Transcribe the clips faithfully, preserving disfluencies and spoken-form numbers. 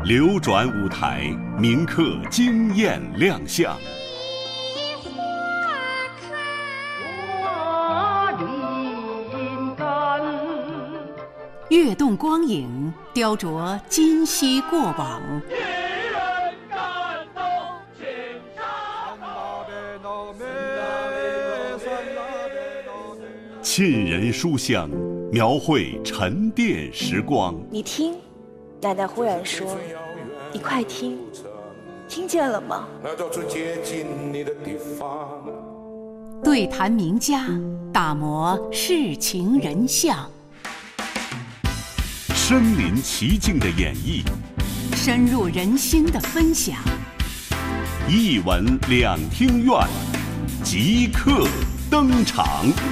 流转舞台，铭刻惊艳亮相。 跃动光影，雕琢今昔过往。 沁人书香，描绘沉淀时光。 你听，奶奶忽然说：“你快听，听见了吗？” 对谈名家，打磨世情人相。 身临其境的演绎， 深入人心的分享。 一闻两厅院，即刻登场。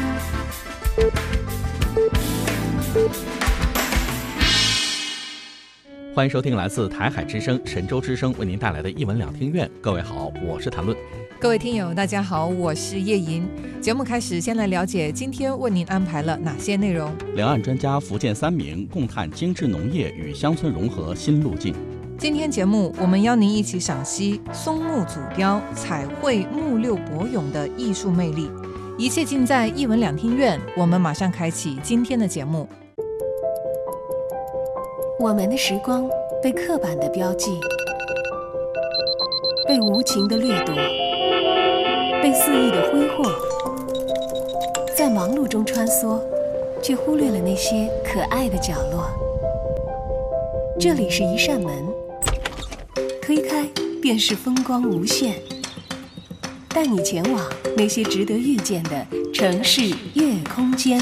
欢迎收听来自台海之声、神州之声为您带来的一闻两厅院。各位好，我是谭论。 各位听友大家好，我是叶莹。节目开始，先来了解今天为您安排了哪些内容。 两岸专家福建三名共探精致农业与乡村融合新路径。 今天节目我们邀您一起赏析松木组雕、彩绘木六帛俑的艺术魅力。一切尽在一闻两厅院，我们马上开启今天的节目。 我们的时光被刻板的标记，被无情的掠夺，被肆意的挥霍，在忙碌中穿梭，却忽略了那些可爱的角落。这里是一扇门，推开便是风光无限，带你前往那些值得遇见的城市夜空间。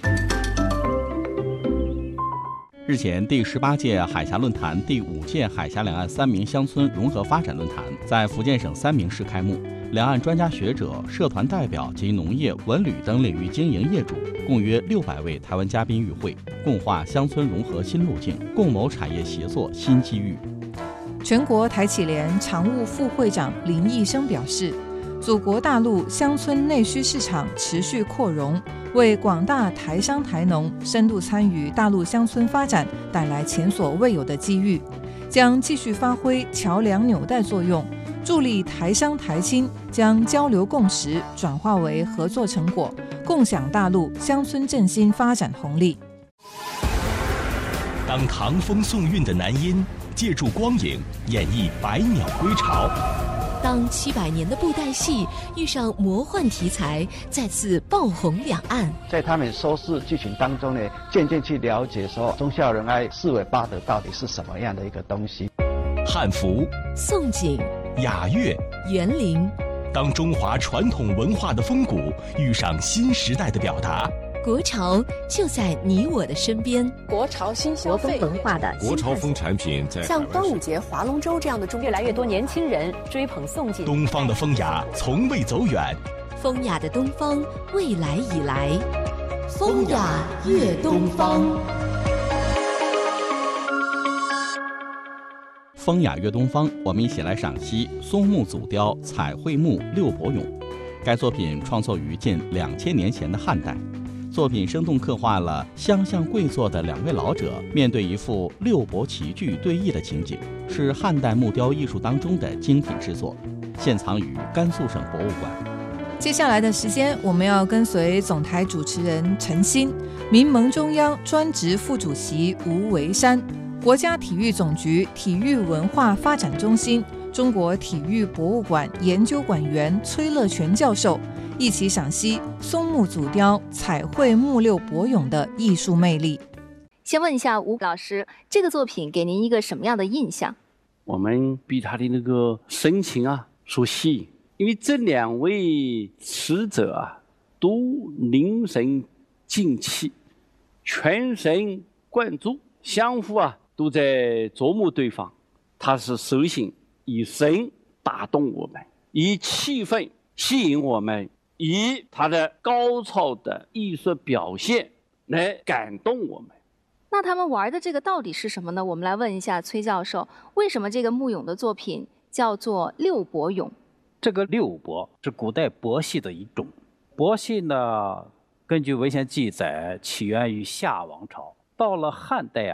日前，第十八届海峡论坛、第五届海峡两岸三明乡村融合发展论坛在福建省三明市开幕。两岸专家学者、社团代表及农业、文旅等领域经营业主共约六百位台湾嘉宾与会，共话乡村融合新路径，共谋产业协作新机遇。 全国台企联常务副会长林义生表示，祖国大陆乡村内需市场持续扩容，为广大台商台农深度参与大陆乡村发展带来前所未有的机遇，将继续发挥桥梁纽带作用，助力台商台青将交流共识转化为合作成果，共享大陆乡村振兴发展红利。 当唐风宋韵的男音借助光影演绎百鸟归巢， 当七百年的布袋戏遇上魔幻题材，再次爆红两岸。 在他们收视剧情当中呢，渐渐去了解说忠孝仁爱四维八德到底是什么样的一个东西。 汉服、 宋锦、 雅乐、 园林， 当中华传统文化的风骨遇上新时代的表达， 国潮就在你我的身边。 国潮新消费文化的国潮风产品在像端午节、划龙舟这样的中，越来越多年轻人追捧宋锦。 东方的风雅从未走远， 风雅的东方未来已来，风雅越东方。 风雅越东方，我们一起来赏析松木组雕、彩绘木六帛俑。该作品创作于近两千年前的汉代。作品生动刻画了相向跪坐的两位老者面对一副六帛齐聚对弈的情景，是汉代木雕艺术当中的精品之作，现藏于甘肃省博物馆。 接下来的时间，我们要跟随总台主持人陈鑫、民盟中央专职副主席吴维山、国家体育总局体育文化发展中心中国体育博物馆研究馆员崔乐全教授一起赏析松木组雕、彩绘木六帛俑的艺术魅力。 先问一下吴老师，这个作品给您一个什么样的印象？ 我们被他的那个神情啊所吸引，因为这两位词者啊都凝神静气，全神贯注，相互啊都在琢磨对方。他是手心以神打动我们，以气氛吸引我们，以他的高超的艺术表现来感动我们。 那他们玩的这个到底是什么呢？我们来问一下崔教授，为什么这个木俑的作品叫做六帛俑？ 这个六帛是古代帛戏的一种。帛戏呢，根据文献记载，起源于夏王朝，到了汉代啊，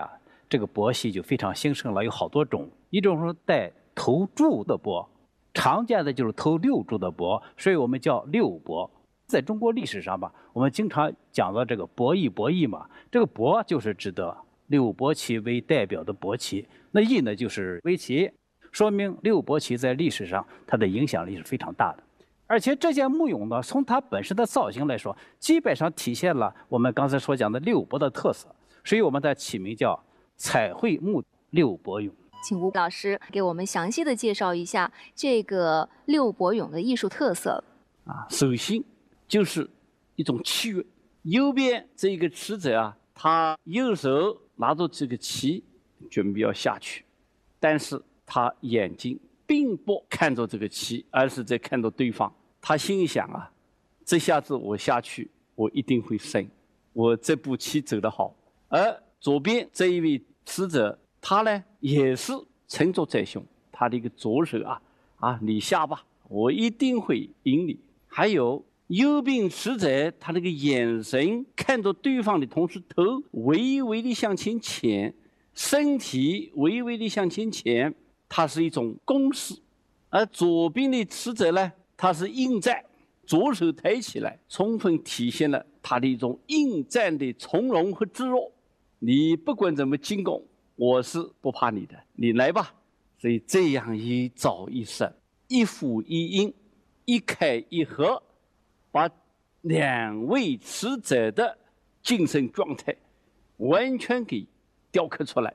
这个帛系就非常兴盛了，有好多种。一种是带头柱的帛，常见的就是头六柱的帛，所以我们叫六帛。在中国历史上吧，我们经常讲到这个帛役，帛役嘛，这个帛就是指的六帛旗为代表的帛旗，那役呢就是围棋，说明六帛旗在历史上它的影响力是非常大的。而且这件木俑呢，从它本身的造型来说，基本上体现了我们刚才所讲的六帛的特色，所以我们的起名叫彩绘木六帛俑。 请吴老师给我们详细的介绍一下这个六帛俑的艺术特色。 啊，首先就是一种器乐，右边这个持者啊，他右手拿着这个旗，准备要下去，但是他眼睛并不看着这个旗，而是在看着对方。他心里想啊，这下子我下去，我一定会胜，我这步棋走得好。而左边这一位持者，他呢也是沉着在胸，他的一个左手啊啊，你下吧，我一定会赢你。还有右边持者，他那个眼神看着对方的同时，头微微的向前倾，身体微微的向前倾，它是一种攻势。而左边的持者呢，他是应战，左手抬起来，充分体现了他的一种应战的从容和自若。你不管怎么进攻，我是不怕你的，你来吧。所以这样一招一式，一俯一应，一开一合，把两位持者的精神状态完全给雕刻出来。